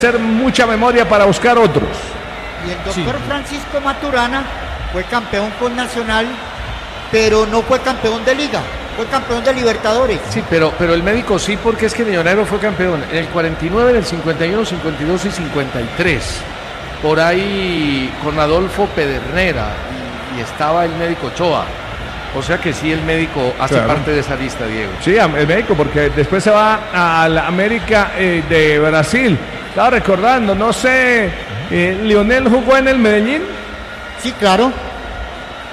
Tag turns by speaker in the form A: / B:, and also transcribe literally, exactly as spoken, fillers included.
A: hacer mucha memoria para buscar otros.
B: Y el doctor
A: Sí.
B: Francisco Maturana fue campeón con Nacional, pero no fue campeón de Liga, fue campeón de Libertadores.
C: Sí, pero, pero el médico sí, porque es que Millonarios fue campeón en el cuarenta y nueve, en el cincuenta y uno, cincuenta y dos y cincuenta y tres. Por ahí con Adolfo Pedernera y, y estaba el médico Ochoa. O sea que sí, el médico hace
A: Claro.
C: parte de esa lista, Diego.
A: Sí, el médico, porque después se va a la América eh, de Brasil. Estaba recordando, no sé, eh, Lionel jugó en el Medellín.
B: Sí, claro.